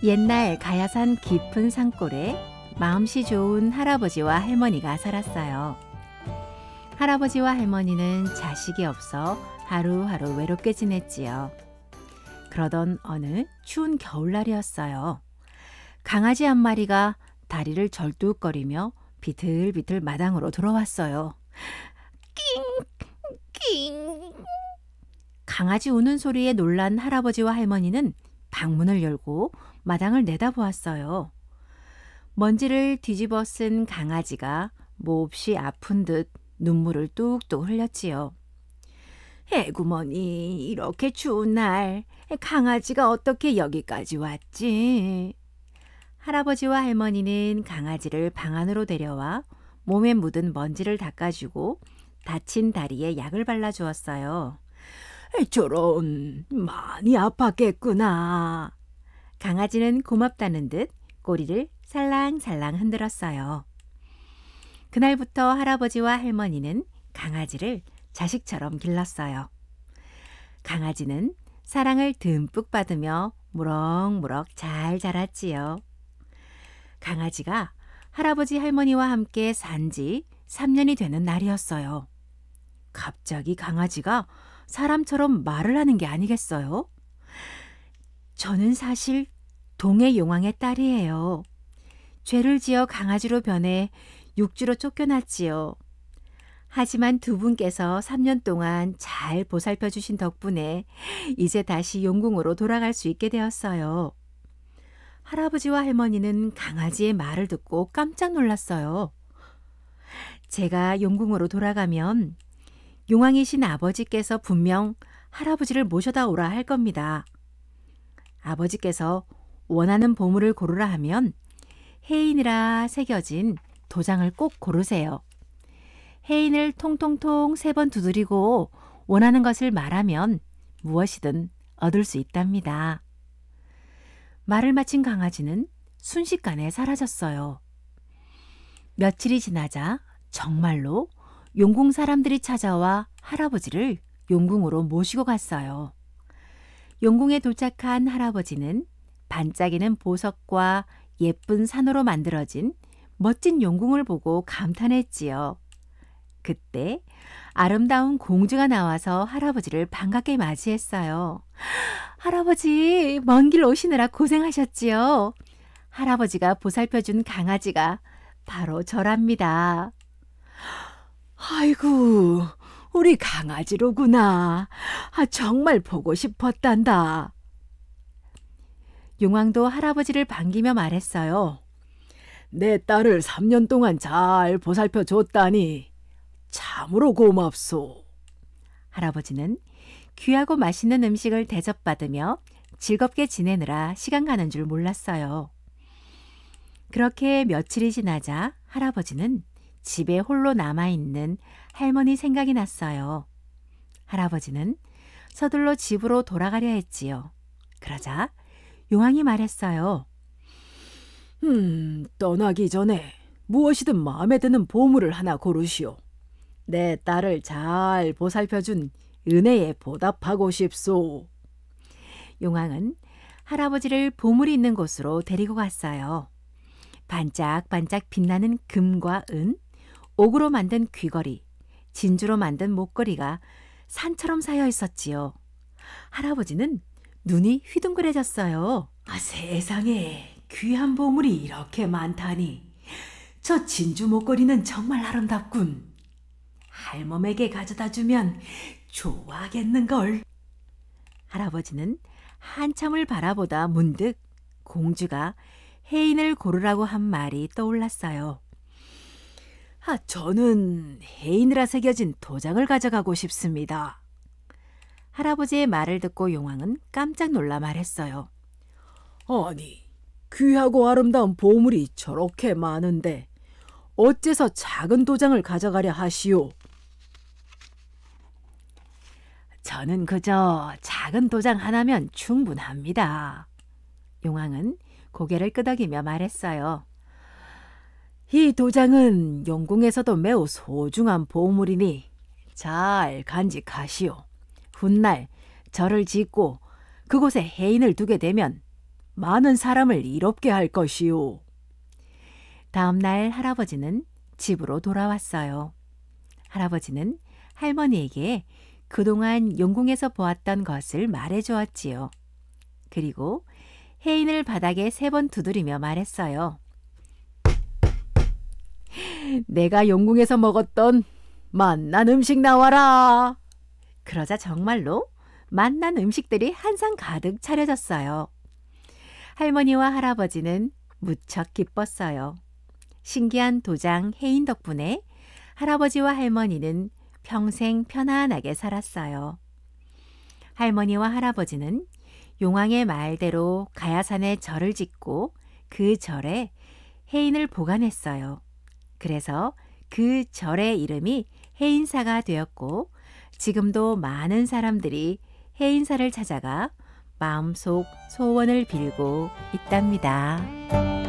옛날 가야산 깊은 산골에 마음씨 좋은 할아버지와 할머니가 살았어요. 할아버지와 할머니는 자식이 없어 하루하루 외롭게 지냈지요. 그러던 어느 추운 겨울날이었어요. 강아지 한 마리가 다리를 절뚝거리며 비틀비틀 마당으로 들어왔어요. 낑! 강아지 우는 소리에 놀란 할아버지와 할머니는 방문을 열고 마당을 내다보았어요. 먼지를 뒤집어 쓴 강아지가 몹시 아픈 듯 눈물을 뚝뚝 흘렸지요. 에구머니, 이렇게 추운 날 강아지가 어떻게 여기까지 왔지? 할아버지와 할머니는 강아지를 방 안으로 데려와 몸에 묻은 먼지를 닦아주고 다친 다리에 약을 발라주었어요. 저런, 많이 아팠겠구나. 강아지는 고맙다는 듯 꼬리를 살랑살랑 흔들었어요. 그날부터 할아버지와 할머니는 강아지를 자식처럼 길렀어요. 강아지는 사랑을 듬뿍 받으며 무럭무럭 잘 자랐지요. 강아지가 할아버지 할머니와 함께 산 지 3년이 되는 날이었어요. 갑자기 강아지가 사람처럼 말을 하는 게 아니겠어요? 저는 사실 동해 용왕의 딸이에요. 죄를 지어 강아지로 변해 육지로 쫓겨났지요. 하지만 두 분께서 3년 동안 잘 보살펴 주신 덕분에 이제 다시 용궁으로 돌아갈 수 있게 되었어요. 할아버지와 할머니는 강아지의 말을 듣고 깜짝 놀랐어요. 제가 용궁으로 돌아가면 용왕이신 아버지께서 분명 할아버지를 모셔다 오라 할 겁니다. 아버지께서 원하는 보물을 고르라 하면 해인이라 새겨진 도장을 꼭 고르세요. 해인을 통통통 3번 두드리고 원하는 것을 말하면 무엇이든 얻을 수 있답니다. 말을 마친 강아지는 순식간에 사라졌어요. 며칠이 지나자 정말로 용궁 사람들이 찾아와 할아버지를 용궁으로 모시고 갔어요. 용궁에 도착한 할아버지는 반짝이는 보석과 예쁜 산으로 만들어진 멋진 용궁을 보고 감탄했지요. 그때 아름다운 공주가 나와서 할아버지를 반갑게 맞이했어요. 할아버지, 먼 길 오시느라 고생하셨지요. 할아버지가 보살펴준 강아지가 바로 저랍니다. 아이고, 우리 강아지로구나. 정말 보고 싶었단다. 용왕도 할아버지를 반기며 말했어요. 내 딸을 3년 동안 잘 보살펴 줬다니 참으로 고맙소. 할아버지는 귀하고 맛있는 음식을 대접받으며 즐겁게 지내느라 시간 가는 줄 몰랐어요. 그렇게 며칠이 지나자 할아버지는 집에 홀로 남아있는 할머니 생각이 났어요. 할아버지는 서둘러 집으로 돌아가려 했지요. 그러자 용왕이 말했어요. 떠나기 전에 무엇이든 마음에 드는 보물을 하나 고르시오. 내 딸을 잘 보살펴준 은혜에 보답하고 싶소. 용왕은 할아버지를 보물이 있는 곳으로 데리고 갔어요. 반짝반짝 빛나는 금과 은, 옥으로 만든 귀걸이, 진주로 만든 목걸이가 산처럼 쌓여 있었지요. 할아버지는 눈이 휘둥그레졌어요. 세상에 귀한 보물이 이렇게 많다니. 저 진주 목걸이는 정말 아름답군. 할멈에게 가져다 주면 좋아하겠는걸. 할아버지는 한참을 바라보다 문득 공주가 해인을 고르라고 한 말이 떠올랐어요. 저는 해인이라 새겨진 도장을 가져가고 싶습니다. 할아버지의 말을 듣고 용왕은 깜짝 놀라 말했어요. 아니, 귀하고 아름다운 보물이 저렇게 많은데 어째서 작은 도장을 가져가려 하시오? 저는 그저 작은 도장 하나면 충분합니다. 용왕은 고개를 끄덕이며 말했어요. 이 도장은 용궁에서도 매우 소중한 보물이니 잘 간직하시오. 훗날 절을 짓고 그곳에 해인을 두게 되면 많은 사람을 이롭게 할 것이오. 다음 날 할아버지는 집으로 돌아왔어요. 할아버지는 할머니에게 그동안 용궁에서 보았던 것을 말해주었지요. 그리고 해인을 바닥에 3번 두드리며 말했어요. 내가 용궁에서 먹었던 맛난 음식 나와라. 그러자 정말로 맛난 음식들이 한 상 가득 차려졌어요. 할머니와 할아버지는 무척 기뻤어요. 신기한 도장 해인 덕분에 할아버지와 할머니는 평생 편안하게 살았어요. 할머니와 할아버지는 용왕의 말대로 가야산에 절을 짓고 그 절에 해인을 보관했어요. 그래서 그 절의 이름이 해인사가 되었고 지금도 많은 사람들이 해인사를 찾아가 마음속 소원을 빌고 있답니다.